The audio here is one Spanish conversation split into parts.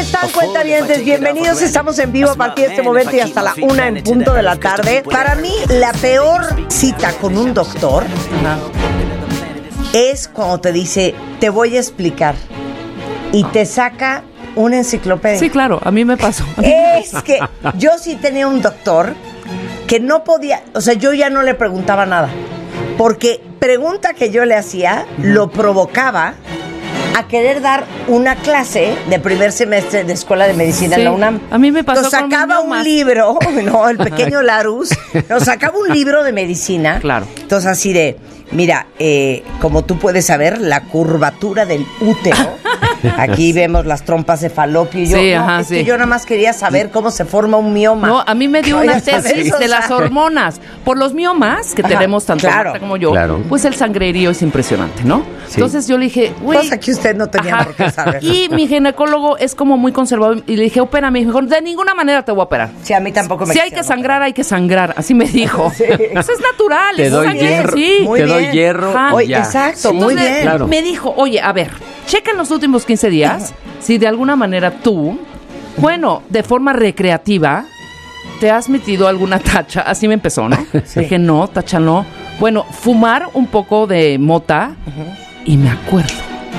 están, cuentavientes? Bienvenidos, estamos en vivo a partir de este momento y hasta la 1 en punto de la tarde. Para mí, la peor cita con un doctor es cuando te dice, te voy a explicar, y te saca una enciclopedia. Sí, claro, a mí me pasó. Es que yo sí tenía un doctor que no podía, o sea, yo ya no le preguntaba nada, porque pregunta que yo le hacía lo provocaba a querer dar una clase de primer semestre de Escuela de Medicina en la UNAM. A mí me pasó. Nos sacaba un libro, no, el pequeño Larus, nos sacaba un libro de medicina. Claro. Entonces así de, mira, como tú puedes saber, la curvatura del útero. Aquí vemos las trompas de falopio. Y yo, sí, no, ajá, es que yo nada más quería saber cómo se forma un mioma. No, a mí me dio una tesis de las hormonas. Por los miomas que tenemos tanto Marta como yo, pues el sangrerío es impresionante, ¿no? Sí. Entonces yo le dije, güey. Cosa que usted no tenía por qué saber. Y mi ginecólogo es como muy conservador y le dije, opérame. Me dijo, de ninguna manera te voy a operar. Sí, a mí tampoco me Si hay que sangrar, hay que sangrar. Así me dijo. Sí. Eso es natural. Te doy hierro. Sí. Te doy hierro. Oye, exacto, muy bien. Claro. Me dijo, oye, a ver, checa en los últimos 15 días si de alguna manera tú, bueno, de forma recreativa, te has metido alguna tacha. Así me empezó, ¿no? Sí. Dije, no, tacha no. Bueno, fumar un poco de mota y me acuerdo.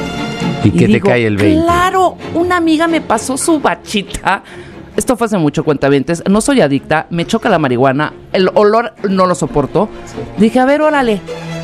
¿Y qué te cae el 20? Claro, una amiga me pasó su bachita. Esto fue hace mucho, cuentavientes. No soy adicta, me choca la marihuana, el olor no lo soporto. Dije, a ver, órale.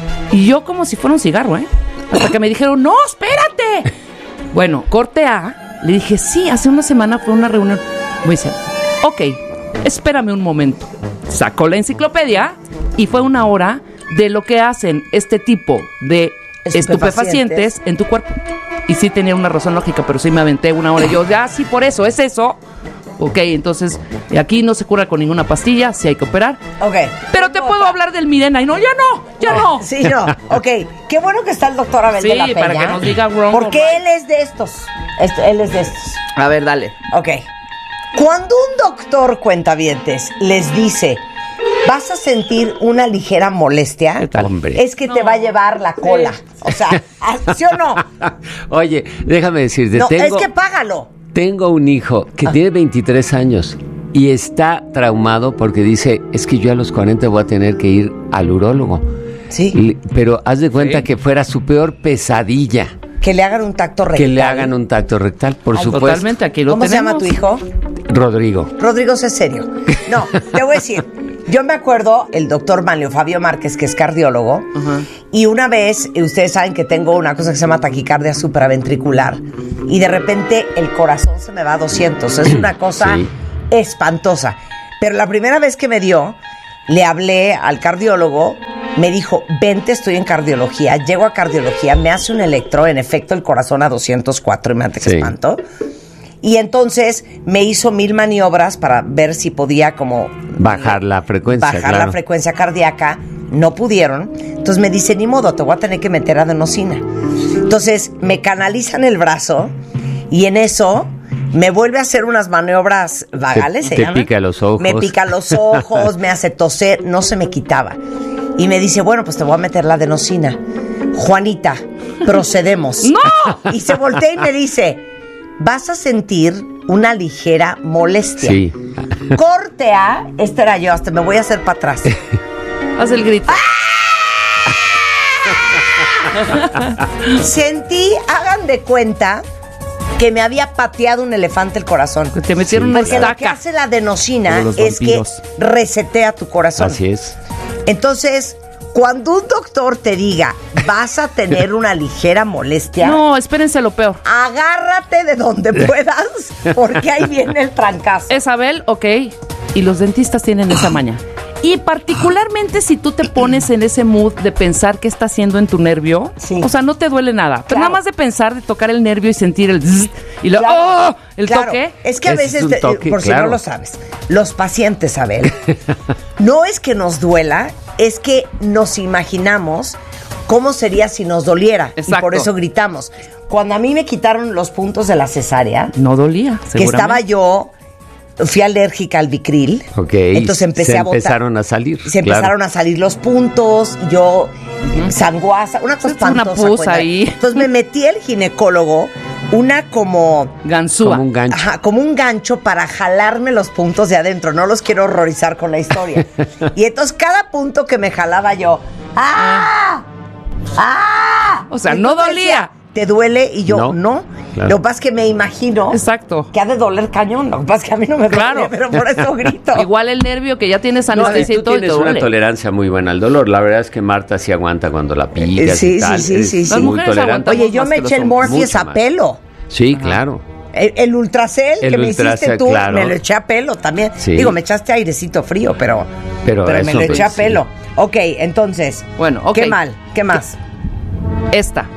Y yo como si fuera un cigarro, ¿eh? Hasta que me dijeron, no, espérate. Bueno, corte A. Le dije, sí, hace una semana fue una reunión. Me dice, ok, espérame un momento. Sacó la enciclopedia y fue una hora de lo que hacen este tipo de estupefacientes en tu cuerpo. Y sí tenía una razón lógica, pero sí me aventé una hora. Y yo, ya, sí, por eso, es eso. Ok, entonces, aquí no se cura con ninguna pastilla, sí hay que operar. Ok. Pero te puedo hablar del Mirena. Y no, ya no. Sí, no. Ok, qué bueno que está el doctor Abel de la Peña. Sí, para que nos diga wrong. Porque él es de estos. Él es de estos. A ver, dale. Ok. Cuando un doctor, cuentavientes, les dice, vas a sentir una ligera molestia, ¿qué tal, hombre? Es que te va a llevar la cola. O sea, ¿sí o no? Oye, déjame decirte. No, es que págalo. Tengo un hijo que tiene 23 años y está traumado porque dice, es que yo a los 40 voy a tener que ir al urólogo. Sí. Pero haz de cuenta que fuera su peor pesadilla. Que le hagan un tacto rectal. Que le hagan un tacto rectal, por supuesto. Totalmente, aquí lo ¿Cómo tenemos. se llama tu hijo? Rodrigo. Rodrigo, es serio. No, te voy a decir. Yo me acuerdo, el doctor Manlio Fabio Márquez, que es cardiólogo, y una vez, ustedes saben que tengo una cosa que se llama taquicardia supraventricular, y de repente el corazón se me va a 200. Es una cosa espantosa. Pero la primera vez que me dio, le hablé al cardiólogo, me dijo, vente, estoy en cardiología. Llego a cardiología, me hace un electro, en efecto el corazón a 204, y me ante que espanto. Y entonces me hizo 1000 maniobras para ver si podía como bajar la frecuencia. La frecuencia cardíaca. No pudieron. Entonces me dice, ni modo, te voy a tener que meter adenosina. Entonces me canalizan el brazo y en eso me vuelve a hacer unas maniobras vagales. Te pica los ojos. Me pica los ojos, me hace toser, no se me quitaba. Y me dice, bueno, pues te voy a meter la adenosina. Juanita, procedemos. ¡No! Y se voltea y me dice, vas a sentir una ligera molestia. Sí. Corte A, esta era yo, hasta me voy a hacer para atrás. Haz el grito. Sentí, hagan de cuenta, que me había pateado un elefante el corazón. Te metieron una porque estaca. Lo que hace la adenosina es que resetea tu corazón. Así es. Entonces, cuando un doctor te diga, vas a tener una ligera molestia. No, espérense lo peor. Agárrate de donde puedas, porque ahí viene el trancazo. Isabel, ok. Y los dentistas tienen esa maña. Y particularmente si tú te pones en ese mood de pensar qué está haciendo en tu nervio, o sea, no te duele nada. Pero nada más de pensar, de tocar el nervio y sentir el zzz, y luego, el toque. Es que a veces, toque, por si no lo sabes, los pacientes, a ver, no es que nos duela, es que nos imaginamos cómo sería si nos doliera. Exacto. Y por eso gritamos. Cuando a mí me quitaron los puntos de la cesárea, no dolía, que estaba yo, fui alérgica al Vicril. Entonces empecé a botar. Empezaron a salir. Se empezaron a salir los puntos, yo sanguaza, una cosa espantosa. Una pus ahí. Entonces me metí al ginecólogo una como Ganzúa. Como un gancho. Ajá, como un gancho para jalarme los puntos de adentro. No los quiero horrorizar con la historia. Y entonces cada punto que me jalaba yo, ¡ah! ¡Ah! O sea, Y no tú me dolía. decías, ¿te duele? Y yo, no. Claro. Lo que pasa es que me imagino Exacto. que ha de doler cañón. Lo que pasa es que a mí no me duele, Claro. pero por eso grito. Igual el nervio que ya tienes No, y anestesia y tú todo y te tienes una duele. tolerancia muy buena al dolor. La verdad es que Marta sí aguanta cuando la picas Sí, y tal. sí, Es sí. Las muy mujeres tolerante. aguantamos Oye, yo más me que los eché el hombres. Morpheus Mucho a más. pelo. Sí, claro. El Ultracel El que me hiciste Ultracel, tú, claro. me lo eché a pelo también. Sí. Digo, me echaste airecito frío, pero me eso, lo eché a sí. pelo. Ok, entonces, Bueno, ok. ¿qué mal? ¿Qué más? Esta.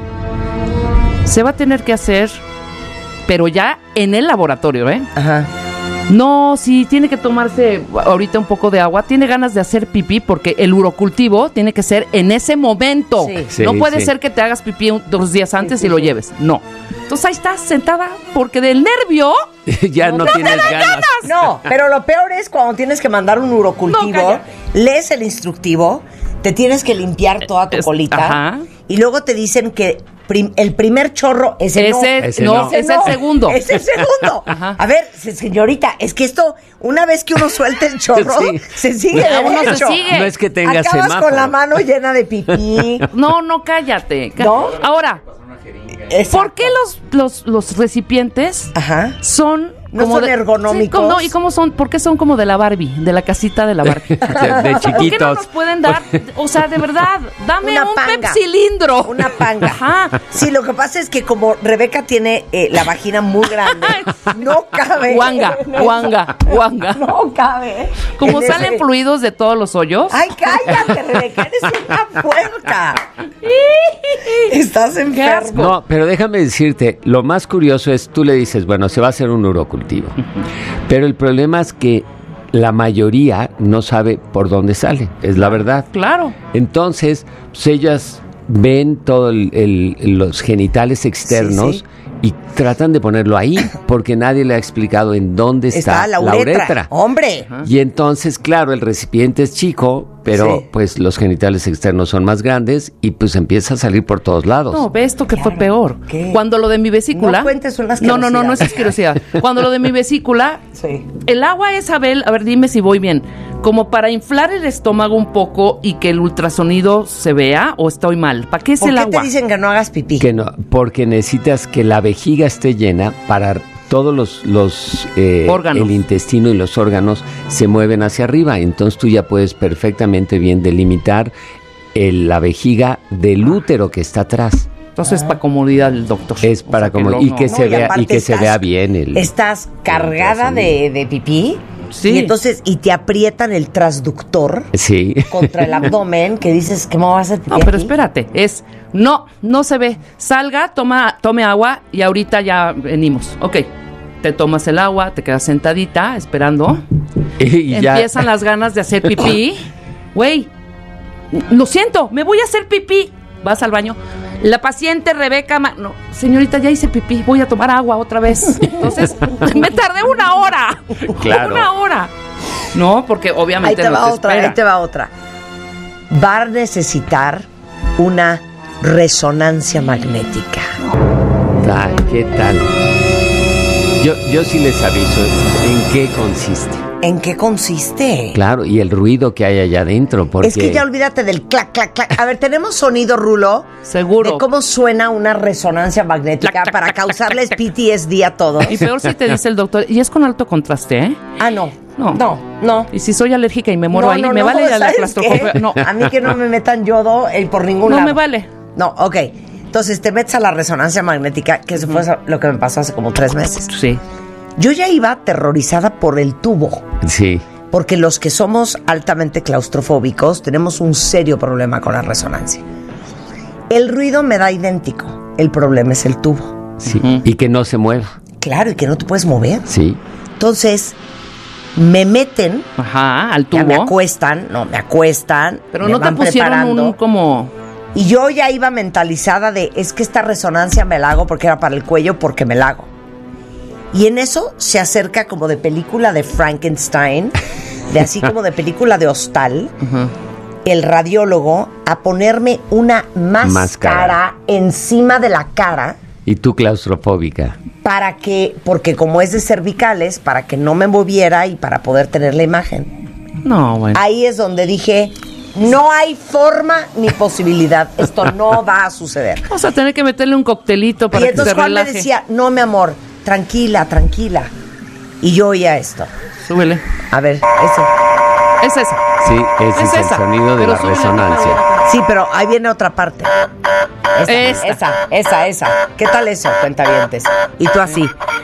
Se va a tener que hacer, pero ya en el laboratorio, ¿eh? Ajá. No, si tiene que tomarse ahorita un poco de agua, tiene ganas de hacer pipí porque el urocultivo tiene que ser en ese momento. Sí. Sí, No puede sí. ser que te hagas pipí 2 días antes y lo lleves. No. Entonces ahí estás sentada porque del nervio. Ya no tienes ganas. No, pero lo peor es cuando tienes que mandar un No, urocultivo, cállate. lees el instructivo, te tienes que limpiar toda tu colita ajá. y luego te dicen que el primer chorro es el Ese no, no. es el segundo. Es el segundo. Ajá. A ver, señorita, es que esto, una vez que uno suelta el chorro, Sí. se sigue Ya uno se derecho. sigue. No es que tengas Acabas semáforo. con la mano llena de pipí. No, cállate. ¿No? Ahora, Exacto. ¿por qué los recipientes Ajá. son No como son ergonómicos. ¿y cómo son? ¿Por qué son como de la Barbie, de la casita de la Barbie? De ¿Por qué no chiquitos. nos pueden dar? O sea, de verdad, dame Una un panga. Pepsilindro. Una panga. Ajá. Sí, lo que pasa es que como Rebeca tiene la vagina muy grande, no cabe. Guanga. No cabe. Como en salen ese- fluidos de todos los hoyos. Ay, cállate, Rebeca, eres una puerca. Estás enfermo. No, pero déjame decirte, lo más curioso es, tú le dices, bueno, se va a hacer un urocultivo. Pero el problema es que la mayoría no sabe por dónde sale, es la verdad. Claro. Entonces, pues ellas ven todos los genitales externos Sí, y tratan de ponerlo ahí, porque nadie le ha explicado en dónde está la uretra. Hombre. Y entonces, claro, el recipiente es chico, pero Sí. pues los genitales externos son más grandes y pues empieza a salir por todos lados. No, ve esto que fue Claro. peor. ¿Qué? Cuando lo de mi vesícula. No cuentes una No asquerosidad. es asquerosidad. Cuando lo de mi vesícula. Sí. El agua es, Abel, a ver, dime si voy bien. Como para inflar el estómago un poco y que el ultrasonido se vea, o estoy mal. ¿Para qué es ¿Por el qué agua? te dicen que no hagas pipí? Que no, porque necesitas que la vejiga esté llena para todos los Órganos. el intestino y los órganos se mueven hacia arriba. Entonces tú ya puedes perfectamente bien delimitar la vejiga del útero que está atrás. Entonces, para comodidad del doctor. Es para O sea, como no, y no. que No, se y vea aparte y que se estás- vea bien el Estás cargada de pipí. Sí. Y entonces, y te aprietan el transductor sí. contra el abdomen, que dices, ¿qué me vas a hacer pipí No, pero aquí? espérate, no se ve. Salga, tome agua y ahorita ya venimos. Ok, te tomas el agua, te quedas sentadita esperando. Y ya Empiezan las ganas de hacer pipí. Güey, lo siento, me voy a hacer pipí. Vas al baño. La paciente Rebeca, no, señorita, ya hice pipí, voy a tomar agua otra vez. Entonces, me tardé 1 hora. Claro. 1 hora. No, porque Ahí obviamente te no va te otra, espera. ahí te va otra. Va a necesitar una resonancia magnética. Ay, ¿qué tal? Yo sí les aviso en qué consiste. ¿En qué consiste? Claro, y el ruido que hay allá adentro, porque Es que ya olvídate del clac, clac, clac. A ver, tenemos sonido, Rulo, Seguro. de cómo suena una resonancia magnética Clac, clac, para clac, clac, causarles clac, clac. PTSD a todos. Y peor si te dice el doctor, y es con alto contraste, ¿eh? Ah, no. No. No. Y si soy alérgica y me muero ahí, me vale la ¿sabes claustrofobia. qué? No, A mí que no me metan yodo por ningún no lado. me vale. No, ok. Entonces te metes a la resonancia magnética, que eso fue lo que me pasó hace como 3 meses. Sí. Yo ya iba aterrorizada por el tubo, sí. porque los que somos altamente claustrofóbicos tenemos un serio problema con la resonancia. El ruido me da idéntico, el problema es el tubo. Sí, Ujú. y que no se mueva. Claro, y que no te puedes mover. Sí. Entonces, me meten, Ajá, al ya me tubo. me acuestan, Pero me no te van pusieron preparando. un como... Y yo ya iba mentalizada de, es que esta resonancia me la hago porque era para el cuello, porque me la hago. Y en eso se acerca como de película de Frankenstein, de así como de película de hostal, el radiólogo a ponerme una máscara encima de la cara Y tú claustrofóbica. Porque como es de cervicales, para que no me moviera y para poder tener la imagen. No, bueno. Ahí es donde dije, no hay forma ni posibilidad. Esto no va a suceder. Vamos a tener que meterle un coctelito para Y que entonces se Juan me relaje. decía, no, mi amor, tranquila, tranquila. Y yo oía esto. Súbele. A ver, ese. Es esa. Sí, ese es el esa. sonido de Pero la súbele, resonancia. Sí, pero ahí viene otra parte. Esa. ¿Qué tal eso, cuentavientes? Y tú así.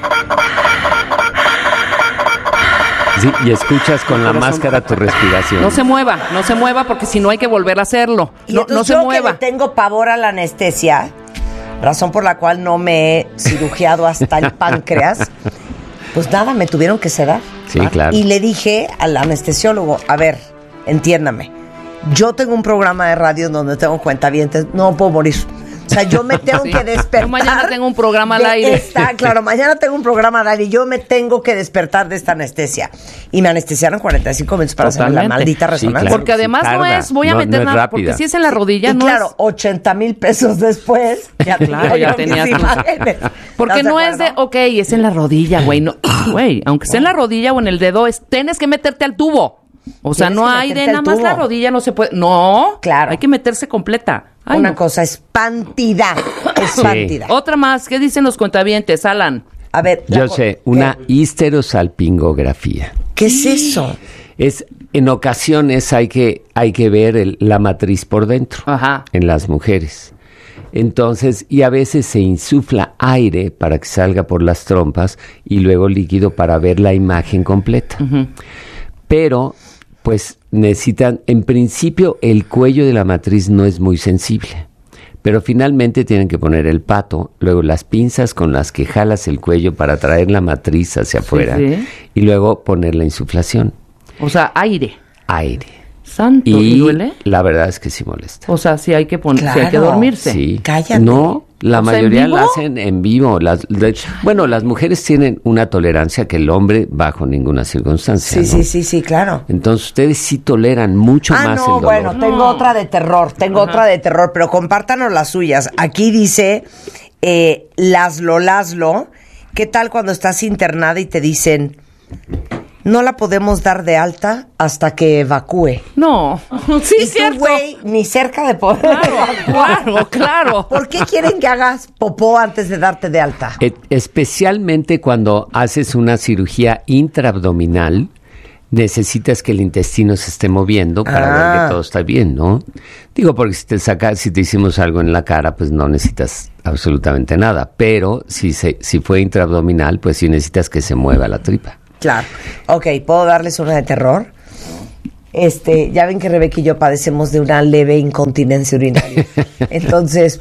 Sí, y escuchas con la máscara tu respiración. No se mueva porque si no hay que volver a hacerlo. Y No entonces se yo mueva. que le tengo pavor a la anestesia, razón por la cual no me he cirugiado hasta el páncreas, pues nada, me tuvieron que sedar. Sí, claro. Y le dije al anestesiólogo, a ver, entiéndame, yo tengo un programa de radio en donde tengo cuentavientes, no puedo morir. O sea, yo me tengo Sí. que despertar. Yo mañana tengo un programa al aire. Claro, mañana tengo un programa al aire y yo me tengo que despertar de esta anestesia. Y me anestesiaron 45 minutos para hacer la Totalmente. maldita Sí, resonancia. claro. Porque además sí, no tarda. es, voy a No meter es nada, rápida. porque si es en la rodilla, Y no claro, es. 80,000 pesos después, ya Claro, ya tenías. Porque no es de, ok, es en la rodilla, güey. No, güey, aunque sea en la rodilla o en el dedo, tienes que meterte al tubo. O sea, Tienes no que hay de meterte nada al más tubo. la rodilla, no se puede. No, Claro. hay que meterse completa. Ay, Una no. cosa, espantidad. Espantidad. Otra más, ¿qué dicen los cuentavientes, Alan? A ver. Yo sé, una histerosalpingografía. ¿Qué es eso? Es, en ocasiones hay que ver la matriz por dentro, Ajá. en las mujeres. Entonces, y a veces se insufla aire para que salga por las trompas y luego líquido para ver la imagen completa. Pero, pues necesitan, en principio, el cuello de la matriz no es muy sensible. Pero finalmente tienen que poner el pato, luego las pinzas con las que jalas el cuello para traer la matriz hacia afuera sí. y luego poner la insuflación, O sea, aire. aire. Santo, ¿y Y duele? la verdad es que sí molesta. O sea, sí hay que poner, sí hay que Claro. dormirse. Sí. Cállate. No, la O sea, mayoría ¿en vivo? la hacen en vivo. Bueno, las mujeres tienen una tolerancia que el hombre bajo ninguna circunstancia. ¿no? Sí, claro. Entonces ustedes sí toleran mucho más el dolor. Bueno, tengo otra de terror, pero compártanos las suyas. Aquí dice Laszlo, ¿qué tal cuando estás internada y te dicen, no la podemos dar de alta hasta que evacúe? No, sí, Y es tú, cierto. güey, ni cerca de poder Claro. ¿Por qué quieren que hagas popó antes de darte de alta? Especialmente cuando haces una cirugía intraabdominal, necesitas que el intestino se esté moviendo para ver que todo está bien, ¿no? Digo, porque si te hicimos algo en la cara, pues no necesitas absolutamente nada. Pero si fue intraabdominal, pues sí necesitas que se mueva la tripa. Claro. Ok, ¿puedo darles una de terror? Ya ven que Rebeca y yo padecemos de una leve incontinencia urinaria. Entonces,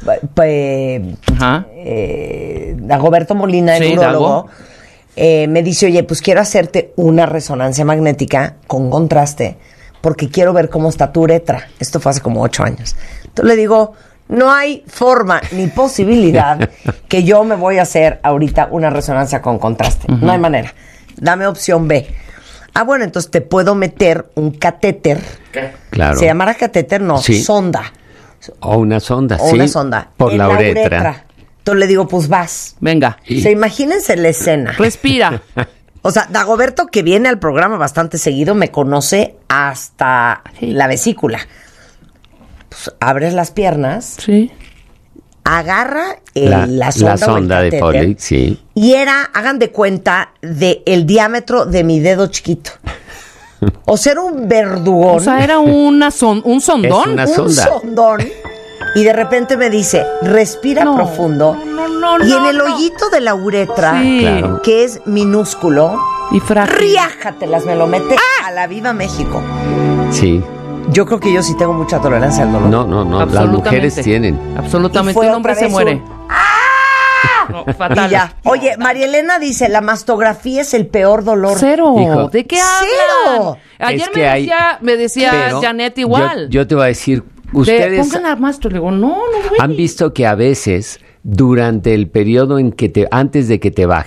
Ajá. Dagoberto Molina, el Sí, urólogo, me dice, oye, pues quiero hacerte una resonancia magnética con contraste, porque quiero ver cómo está tu uretra. Esto fue hace como 8 años. Entonces le digo, no hay forma ni posibilidad que yo me voy a hacer ahorita una resonancia con contraste. No hay manera. Dame opción B. Bueno, entonces te puedo meter un catéter. Claro. ¿Se llamará catéter? No, Sí. sonda. O una sonda, O sí. una sonda. Por en la uretra. Entonces le digo, pues vas. Venga. O sea, imagínense la escena. Respira. O sea, Dagoberto, que viene al programa bastante seguido, me conoce hasta la vesícula. Pues abres las piernas, Sí. agarra La sonda de Foley, sí. y hagan de cuenta, el diámetro de mi dedo chiquito. O sea, era un verdugón. O sea, era un sondón. Es una un sonda. sondón. Y de repente me dice, respira No, profundo. no, y en el hoyito de la uretra, Sí. Claro. que es minúsculo, Y frágil. riájatelas, me lo mete a la viva México. Sí. Yo creo que yo sí tengo mucha tolerancia al dolor. No. Las Absolutamente. mujeres tienen. Absolutamente. Y fue Un hombre otra se vez muere. un- No, fatal. Y ya. Oye, María Elena dice, la mastografía es el peor dolor. Cero. Hijo. ¿De qué Cero. hablan? Ayer Es que me decía Pero Janet igual. Yo te voy a decir, ustedes Pongan la mastro. Le digo, no, güey. han visto que a veces durante el periodo antes de que te baje,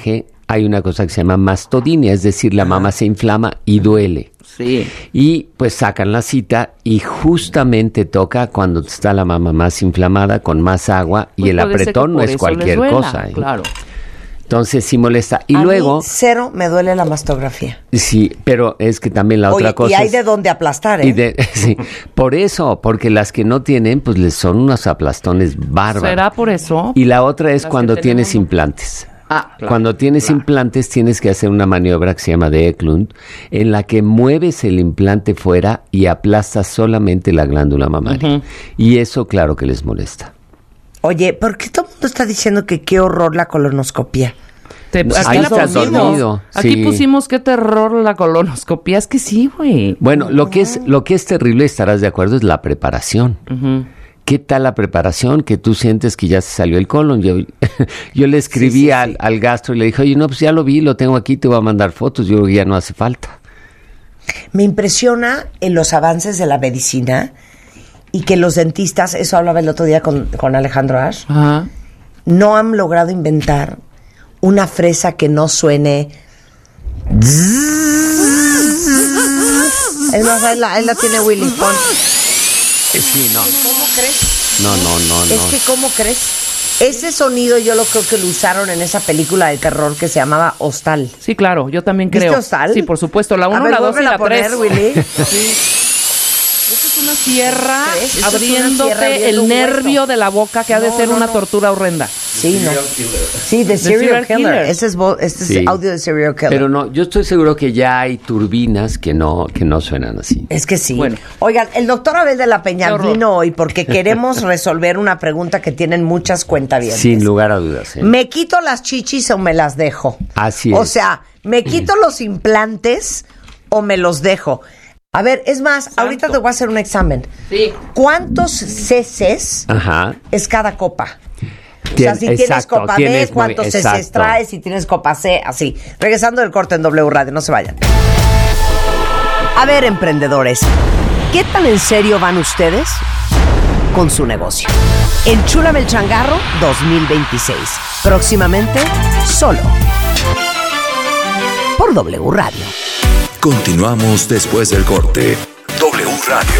hay una cosa que se llama mastodinia, es decir, la mama se inflama y duele. Sí. Y pues sacan la cita y justamente toca cuando está la mama más inflamada, con más agua, Pues y el apretón no es cualquier cosa. Claro. Entonces sí molesta. Y a luego... mí cero me duele la mastografía. Sí, pero es que también la otra cosa... Y hay de dónde aplastar, ¿eh? Sí, por eso, porque las que no tienen, pues les son unos aplastones bárbaros. ¿Será por eso? Y la otra es Las cuando que tienes tenemos. implantes. Claro, Cuando tienes implantes tienes que hacer una maniobra que se llama de Eklund, en la que mueves el implante fuera y aplastas solamente la glándula mamaria. Y eso claro que les molesta. Oye, ¿por qué todo el mundo está diciendo que qué horror la colonoscopia? Ahí estás dormido. Aquí Sí. pusimos qué terror la colonoscopia. Es que sí, güey. Bueno, lo que es terrible, estarás de acuerdo, es la preparación. ¿Qué tal la preparación? Que tú sientes que ya se salió el colon. Yo le escribí al gastro y le dije, oye, no, pues ya lo vi, lo tengo aquí, te voy a mandar fotos. Yo creo que ya no hace falta. Me impresiona en los avances de la medicina y que los dentistas, eso hablaba el otro día con Alejandro Ash, Ajá. no han logrado inventar una fresa que no suene. Es más, ahí la tiene Willy. Pon. Sí, no. ¿Cómo crees? No. Es que, ¿cómo crees? Ese sonido yo lo creo que lo usaron en esa película de terror que se llamaba Hostal. Sí, claro, yo también ¿Viste creo. Hostal? Sí, por supuesto. La 1, A ver, la 2 y vuélvela la a poner, 3. Willy. Esa es una sierra ¿Crees? Esa es una abriéndote sierra abriendo el un nervio hueso. de la boca que ha de No, ser no, una no. tortura horrenda. Sí, no. Sí, The Serial Killer. Ese es Sí. audio de Serial Killer. Pero no, yo estoy seguro que ya hay turbinas que no suenan así. Es que sí. Bueno. Oigan, el doctor Abel de la Peña Qué horror. vino hoy porque queremos resolver una pregunta que tienen muchas cuentavientes. Sin lugar a dudas. ¿Eh? ¿Me quito las chichis o me las dejo? Así O es. sea, ¿me quito los implantes o me los dejo? A ver, es más, ahorita te voy a hacer un examen. Sí. ¿Cuántos ceces Ajá. es cada copa? O sea, si tienes Exacto, copa tienes B, ¿cuántos muy- ceces exacto. traes? Si tienes copa C, así. Regresando del corte en W Radio, no se vayan. A ver, emprendedores, ¿qué tan en serio van ustedes con su negocio? Enchúlame el changarro 2026. Próximamente, solo por W Radio. Continuamos después del corte. W Radio.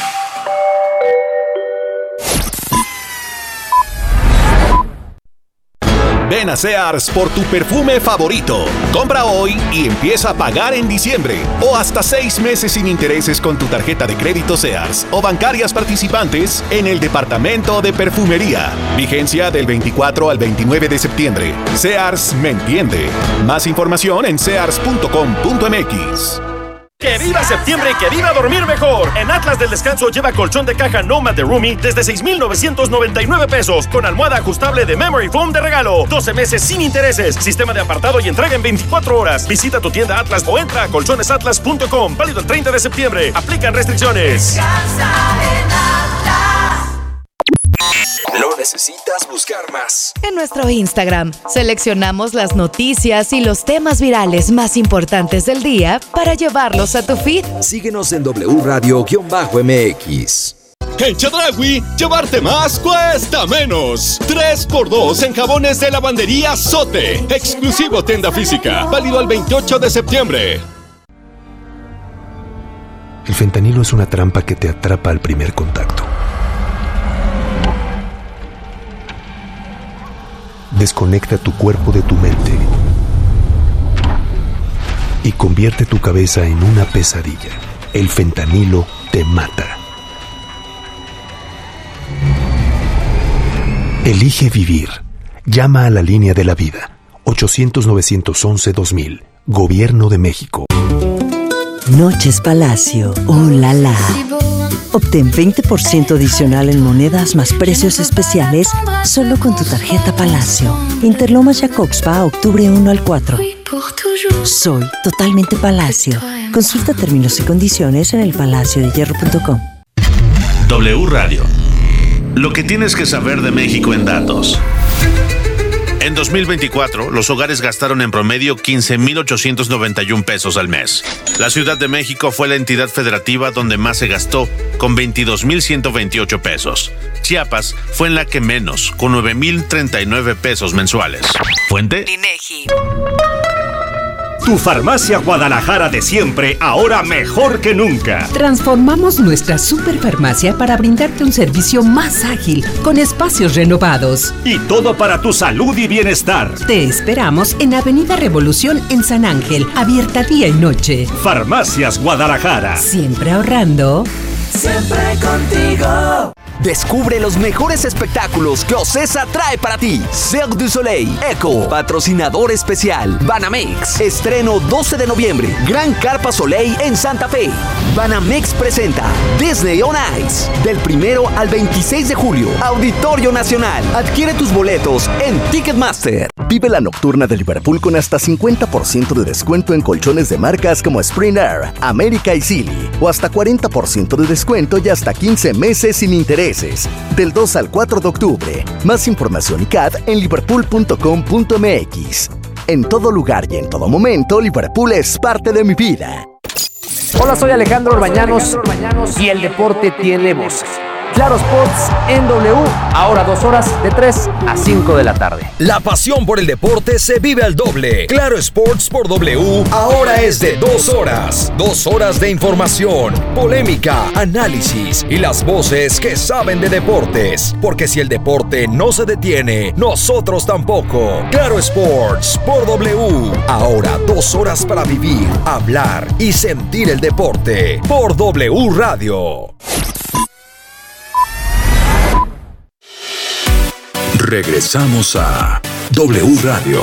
Ven a Sears por tu perfume favorito. Compra hoy y empieza a pagar en diciembre. O hasta 6 meses sin intereses con tu tarjeta de crédito Sears o bancarias participantes en el departamento de perfumería. Vigencia del 24 al 29 de septiembre. Sears me entiende. Más información en sears.com.mx. ¡Que viva septiembre y que viva dormir mejor! En Atlas del Descanso lleva colchón de caja Nomad de Roomy desde 6,999 pesos con almohada ajustable de Memory Foam de regalo. 12 meses sin intereses. Sistema de apartado y entrega en 24 horas. Visita tu tienda Atlas o entra a colchonesatlas.com. Válido el 30 de septiembre. Aplican restricciones. No necesitas buscar más. En nuestro Instagram seleccionamos las noticias y los temas virales más importantes del día para llevarlos a tu feed. Síguenos en W Radio-MX. En Chedraui, llevarte más cuesta menos. 3x2 en jabones de lavandería Sote. Exclusivo tienda física. Válido al 28 de septiembre. El fentanilo es una trampa que te atrapa al primer contacto. Desconecta tu cuerpo de tu mente y convierte tu cabeza en una pesadilla. El fentanilo te mata. Elige vivir. Llama a la línea de la vida. 800-911-2000. Gobierno de México. Noches Palacio. ¡Oh, la la! Obtén 20% adicional en monedas más precios especiales solo con tu tarjeta Palacio. Interlomas Jacobspa, octubre 1 al 4. Soy totalmente Palacio. Consulta términos y condiciones en elpalaciodehierro.com. W Radio. Lo que tienes que saber de México en datos. En 2024, los hogares gastaron en promedio 15,891 pesos al mes. La Ciudad de México fue la entidad federativa donde más se gastó, con 22,128 pesos. Chiapas fue en la que menos, con 9,039 pesos mensuales. ¿Fuente? INEGI. Tu farmacia Guadalajara de siempre, ahora mejor que nunca. Transformamos nuestra superfarmacia para brindarte un servicio más ágil, con espacios renovados. Y todo para tu salud y bienestar. Te esperamos en Avenida Revolución en San Ángel, abierta día y noche. Farmacias Guadalajara. Siempre ahorrando. Siempre contigo. Descubre los mejores espectáculos que Ocesa trae para ti. Cirque du Soleil, Echo, patrocinador especial, Banamex. Estreno 12 de noviembre, Gran Carpa Soleil en Santa Fe. Banamex presenta Disney on Ice. Del 1 al 26 de julio, Auditorio Nacional. Adquiere tus boletos en Ticketmaster. Vive la nocturna de Liverpool con hasta 50% de descuento en colchones de marcas como Spring Air, América y Silly. O hasta 40% de descuento y hasta 15 meses sin intereses. Del 2 al 4 de octubre. Más información y CAD en liverpool.com.mx. En todo lugar y en todo momento, Liverpool es parte de mi vida. Hola, soy Alejandro Orbañanos y el deporte tiene voces. Claro Sports en W, ahora 2 horas de 3 a 5 de la tarde. La pasión por el deporte se vive al doble. Claro Sports por W, ahora es de 2 horas. 2 horas de información, polémica, análisis y las voces que saben de deportes. Porque si el deporte no se detiene, nosotros tampoco. Claro Sports por W, ahora 2 horas para vivir, hablar y sentir el deporte. Por W Radio. Regresamos a W Radio.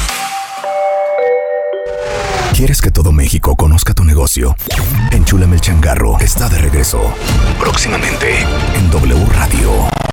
¿Quieres que todo México conozca tu negocio? Enchúlame el changarro está de regreso. Próximamente en W Radio.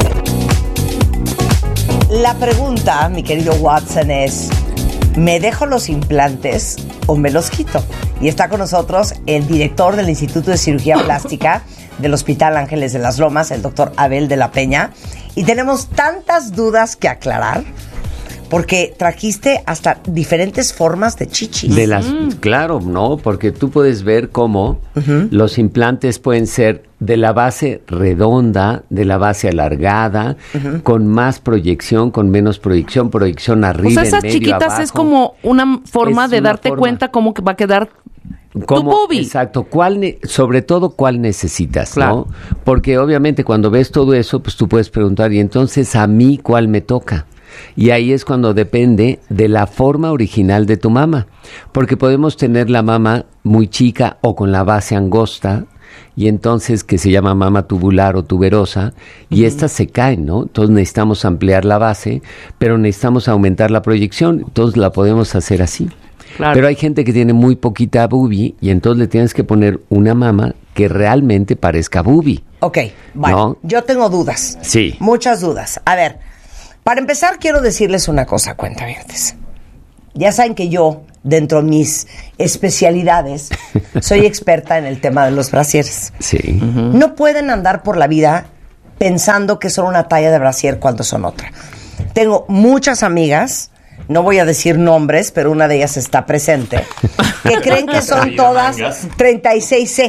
La pregunta, mi querido Watson, es: ¿me dejo los implantes o me los quito? Y está con nosotros el director del Instituto de Cirugía Plástica del Hospital Ángeles de las Lomas, el doctor Abel de la Peña. Y tenemos tantas dudas que aclarar, porque trajiste hasta diferentes formas de chichis. Claro, ¿no? Porque tú puedes ver cómo los implantes pueden ser de la base redonda, de la base alargada, con más proyección, con menos proyección, proyección arriba, o sea, esas en medio, chiquitas abajo. Es como una forma de darte cuenta cómo que va a quedar tu boobie. Exacto, sobre todo cuál necesitas, claro, ¿no? Porque obviamente cuando ves todo eso, pues tú puedes preguntar, y entonces a mí cuál me toca. Y ahí es cuando depende de la forma original de tu mama, porque podemos tener la mama muy chica o con la base angosta, y entonces que se llama mama tubular o tuberosa, y estas se caen, ¿no? Entonces necesitamos ampliar la base, pero necesitamos aumentar la proyección, entonces la podemos hacer así. Claro. Pero hay gente que tiene muy poquita boobie y entonces le tienes que poner una mama que realmente parezca boobie. Ok, bueno, ¿no? Yo tengo dudas. Sí. Muchas dudas. A ver, para empezar quiero decirles una cosa, cuentavientes. Ya saben que yo, dentro de mis especialidades, soy experta en el tema de los brasieres. Sí. No pueden andar por la vida pensando que son una talla de brasier cuando son otra. Tengo muchas amigas, no voy a decir nombres, pero una de ellas está presente, que creen que son todas 36C.